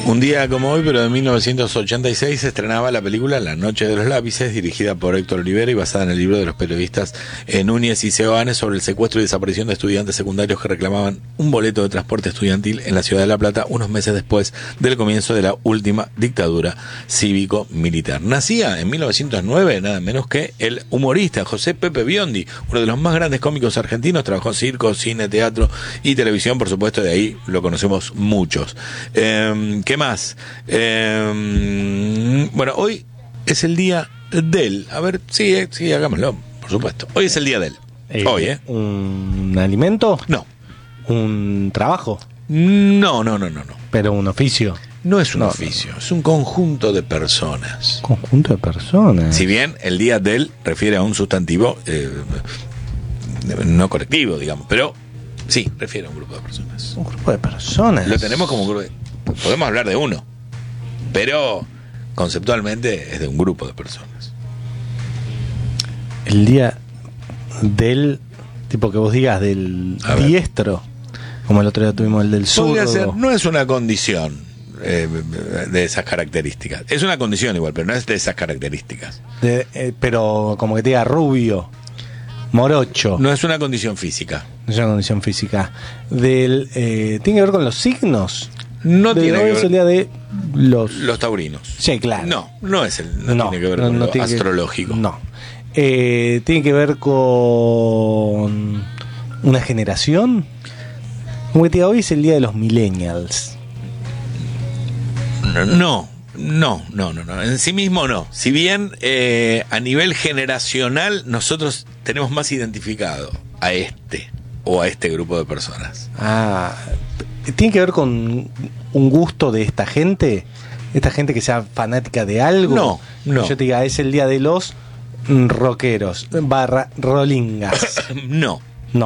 Un día como hoy, pero de 1986, se estrenaba la película La Noche de los Lápices, dirigida por Héctor Olivera y basada en el libro de los periodistas Núñez y Seoane sobre el secuestro y desaparición de estudiantes secundarios que reclamaban un boleto de transporte estudiantil en la ciudad de La Plata unos meses después del comienzo de la última dictadura cívico-militar. Nacía en 1909 nada menos que el humorista José Pepe Biondi, uno de los más grandes cómicos argentinos. Trabajó en circo, cine, teatro y televisión, por supuesto, de ahí lo conocemos muchos. ¿Qué más? Bueno, hoy es el día del... A ver, sí, hagámoslo, por supuesto. Hoy es el día del... Hoy, ¿Un alimento? No. ¿Un trabajo? No. ¿Pero un oficio? No es un oficio, es un conjunto de personas. ¿Conjunto de personas? Si bien el día del refiere a un sustantivo no colectivo, digamos, pero sí, refiere a un grupo de personas. ¿Un grupo de personas? Lo tenemos como un grupo de... Podemos hablar de uno, pero conceptualmente es de un grupo de personas. El día del... tipo que vos digas del diestro, como el otro día tuvimos el del zurdo. Podría ser, no es una condición de esas características. Es una condición igual, pero no es de esas características. Pero como que te diga rubio, morocho. No es una condición física. No es una condición física. ¿Tiene que ver con los signos? No tiene que ver. Es el día de los taurinos. Sí, claro. No tiene que ver con lo astrológico. Tiene que ver con una generación. Como que te diga, hoy es el día de los millennials. No. En sí mismo no. Si bien a nivel generacional nosotros tenemos más identificado a este grupo de personas. ¿Tiene que ver con un gusto de esta gente? ¿Esta gente que sea fanática de algo? No. Yo te diga, es el día de los rockeros / rolingas. No.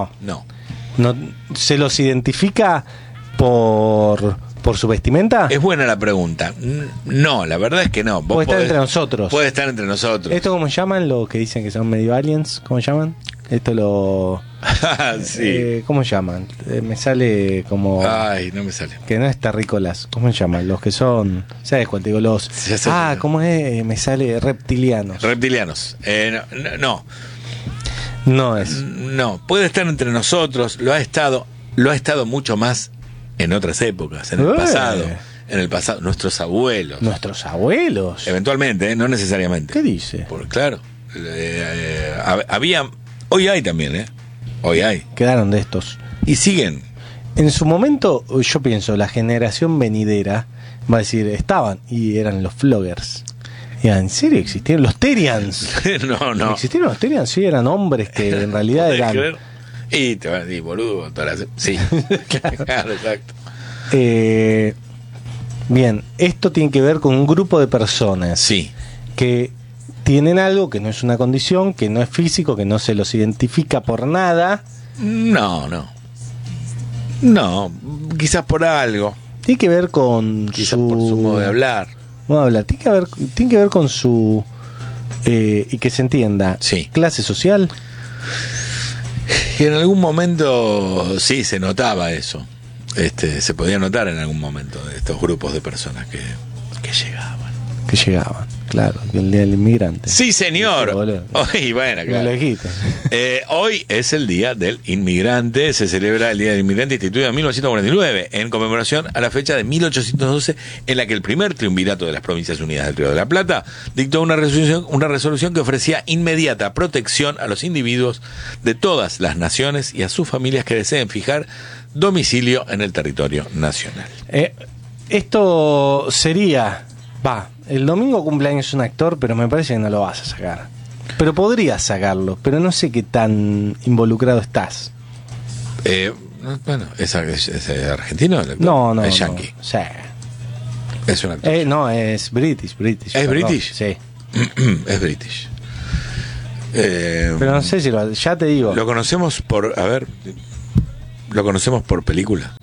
¿Se los identifica por su vestimenta? Es buena la pregunta. No, la verdad es que no. Puede estar entre nosotros. Puede estar entre nosotros. ¿Esto cómo llaman? Lo que dicen que son medio aliens. ¿Cómo llaman? Esto lo... sí. ¿Cómo llaman? Me sale como... Ay, no me sale. Que no es terrícolas. ¿Cómo se llaman? Los que son... ¿Sabes cuál te digo? Los... ¿cómo es? Me sale reptilianos. Reptilianos. No. No es. No, puede estar entre nosotros. Lo ha estado mucho más en otras épocas, en el pasado. En el pasado, nuestros abuelos. ¿Nuestros abuelos? Eventualmente, no necesariamente. ¿Qué dice? Claro. Había... Hoy hay también, Hoy hay. Quedaron de estos. Y siguen. En su momento, yo pienso, la generación venidera va a decir, estaban y eran los floggers. ¿En serio existieron los Terians? No. ¿Existieron los Terians? Sí, eran hombres que en realidad eran... Y te van a decir, boludo, sí. Claro, exacto. Bien, esto tiene que ver con un grupo de personas. Sí. Que tienen algo que no es una condición, que no es físico, que no se los identifica por nada. No, quizás por algo. Tiene que ver con quizás por su modo de hablar. Tiene que ver con su... y que se entienda. Sí. Clase social. Que en algún momento sí se notaba eso. Se podía notar en algún momento de estos grupos de personas que llegaban. Claro, el día del inmigrante. Sí, señor. Hoy, bueno, claro. Hoy es el día del inmigrante. Se celebra el día del inmigrante instituido en 1949 en conmemoración a la fecha de 1812 en la que el primer triunvirato de las Provincias Unidas del Río de la Plata dictó una resolución que ofrecía inmediata protección a los individuos de todas las naciones y a sus familias que deseen fijar domicilio en el territorio nacional. Esto sería... el domingo cumpleaños un actor, pero me parece que no lo vas a sacar. Pero podrías sacarlo, pero no sé qué tan involucrado estás. Bueno, ¿es argentino? No. Es yankee. No. Sí. Es un actor. No, es British. ¿Es perdón. British? Sí. Es British. Pero no sé si ya te digo. Lo conocemos por... A ver... Lo conocemos por película.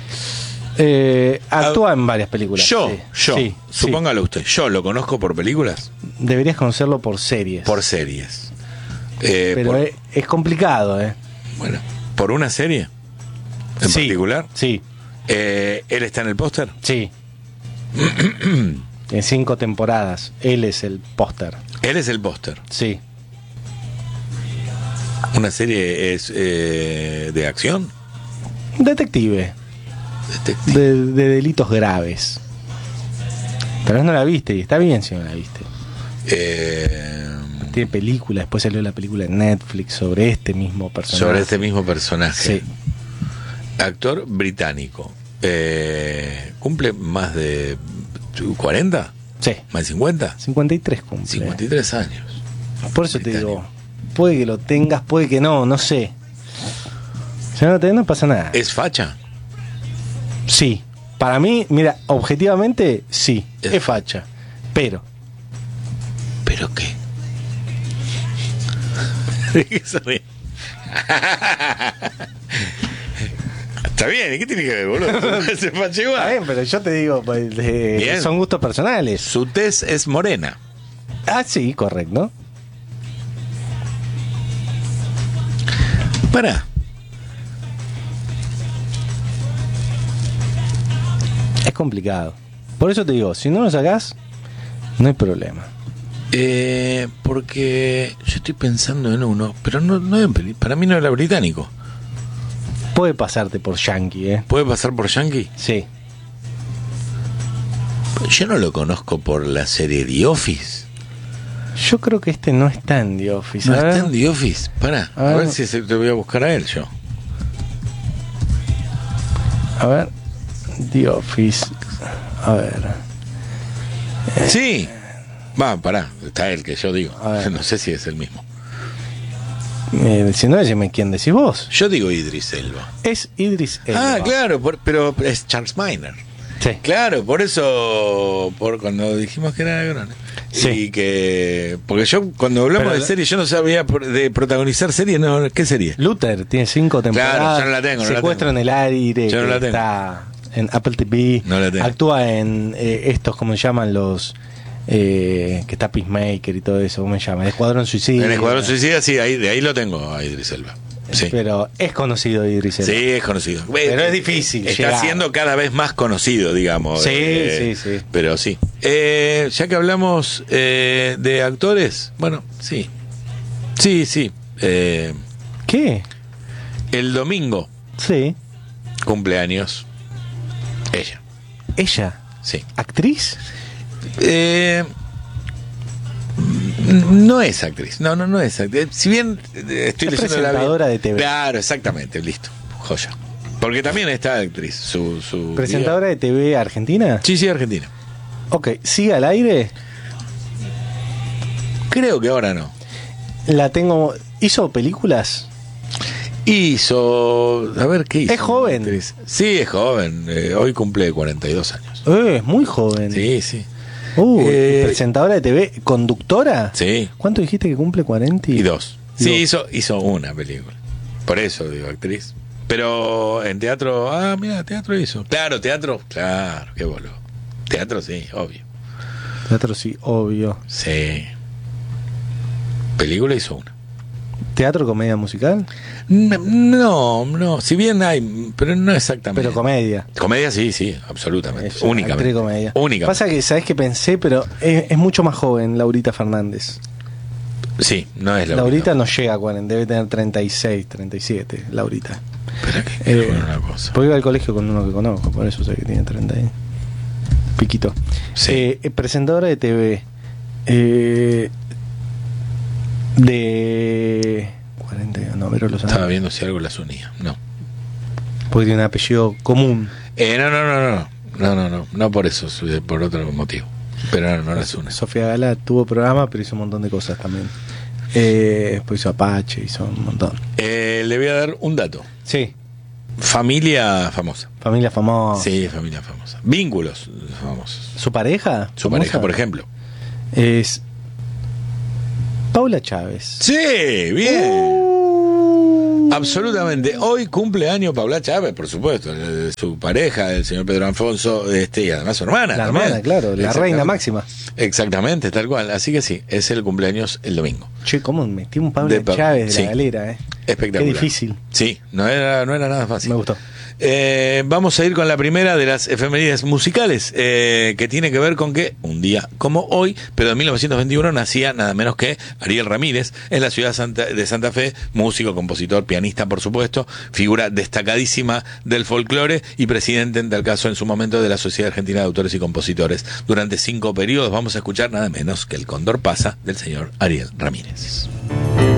Actúa en varias películas. Yo, sí, supóngalo usted, yo lo conozco por películas. Deberías conocerlo por series. Por series. Pero es complicado, Bueno, ¿por una serie en particular? Sí. ¿Él está en el póster? Sí. En 5 temporadas. Él es el póster. Él es el póster. Sí. Una serie es de acción. Detective. De delitos graves. Pero no la viste, y está bien si no la viste. Tiene película, después salió la película en Netflix sobre este mismo personaje. Sobre este mismo personaje. Sí. Actor británico. ¿Cumple más de 40? Sí. ¿Más de 50? 53 cumple. 53 años. Por eso Británico. te digo, puede que lo tengas, puede que no sé. Si no lo tenés, no pasa nada. ¿Es facha? Sí. Para mí, mira, objetivamente, sí. Es facha. Pero ¿Pero qué? ¿De qué se ríe? Está bien, ¿y qué tiene que ver, boludo? Se facha está igual. bien, pero yo te digo, Bien. son gustos personales. Su tez es morena. Ah, sí, correcto. Pará. Es complicado. Por eso te digo, si no lo sacás, no hay problema. Porque yo estoy pensando en uno, pero para mí no era británico. Puede pasarte por yankee, ¿eh? ¿Puede pasar por Yankee? Sí. Yo no lo conozco por la serie The Office. Yo creo que este no está en The Office. No A ver. está en The Office. Pará, A a ver. ver si te voy a buscar a él yo. A ver. The Office. A ver. Sí. Va, pará, está él que yo digo. A ver. No sé si es el mismo. Si no, decime quién decís vos. Yo digo Idris Elba. Es Idris Elba. Ah, claro, pero es Charles Minor. Sí. Claro, por eso, cuando dijimos que era Grone. Sí. Y que, porque yo cuando hablamos Pero- de series, yo no sabía de protagonizar series, no, ¿qué serie? Luther tiene 5 temporadas. Claro, yo no la tengo, no la Secuestro tengo. en el aire. Yo no la tengo. Está en Apple TV. No la tengo. Actúa en estos, ¿cómo se llaman? Los. Que está Peacemaker y todo eso. ¿Cómo se llama? El Escuadrón Suicida. En Escuadrón Suicida, sí, de ahí lo tengo a Idris Elba. Sí. Pero es conocido Idris Elba. Sí, es conocido. Pero es difícil Está llegar. siendo cada vez más conocido, digamos. Sí, sí. Pero sí. Ya que hablamos de actores, bueno, sí. Sí. ¿Qué? El domingo, Sí. cumpleaños. Ella, Ella. sí. ¿Actriz? No es actriz. No es actriz. Si bien estoy Es leyendo presentadora de TV. Claro, exactamente, listo. Joya. Porque también está actriz. Su ¿Presentadora de TV argentina? Sí, Argentina. Ok, ¿sigue al aire? Creo que ahora no. La tengo. ¿Hizo películas? Hizo. A ver, ¿qué hizo? ¿Es joven? Actriz. Sí, es joven. Hoy cumple 42 años. Es muy joven. Sí. Presentadora de TV, conductora. Sí. ¿Cuánto dijiste que cumple? 40 Y dos. Sí, Dos. hizo una película. Por eso digo actriz. Pero en teatro. Ah, mira, teatro hizo. Claro, teatro. Claro, qué boludo. Teatro sí, obvio. Teatro sí, obvio. Sí. Película hizo una. ¿Teatro, comedia musical? No. Si bien hay, pero no exactamente. Pero comedia. Comedia sí, absolutamente. Es Únicamente. actriz de comedia. Únicamente. Pasa que, ¿sabes qué pensé? Pero es mucho más joven Laurita Fernández. Sí, no es Laurita no llega a 40, debe tener 36, 37, Laurita. Espera que con una cosa. Porque iba al colegio con uno que conozco, por eso sé que tiene 30 y piquito. Sí. Presentadora de TV. De 40, no, pero los Estaba viendo si algo las unía. No. porque tiene un apellido común. No por eso, por otro motivo. Pero no las une. Sofía Gala tuvo programa, pero hizo un montón de cosas también. Después hizo Apache, hizo un montón. Le voy a dar un dato. Sí, Familia famosa. familia famosa. Sí, familia famosa. Vínculos famosos. ¿Su pareja? Su famosa? pareja, por ejemplo. Es Paula Chávez. Sí, bien. Absolutamente. Hoy cumple año Paula Chávez, por supuesto. Su pareja, el señor Pedro Alfonso, y además su hermana. La también. hermana, claro, la Exactamente. reina máxima. Exactamente, tal cual. Así que sí, es el cumpleaños el domingo. Che, ¿cómo metí un Paula De Chávez de sí. la galera, Espectacular. Qué difícil. Sí, no era nada fácil. Me gustó. Vamos a ir con la primera de las efemérides musicales, que tiene que ver con que un día como hoy, pero en 1921, nacía nada menos que Ariel Ramírez en la ciudad de Santa Fe, músico, compositor, pianista, por supuesto, figura destacadísima del folclore y presidente, en tal caso, en su momento, de la Sociedad Argentina de Autores y Compositores. Durante 5 periodos vamos a escuchar nada menos que El Cóndor pasa, del señor Ariel Ramírez.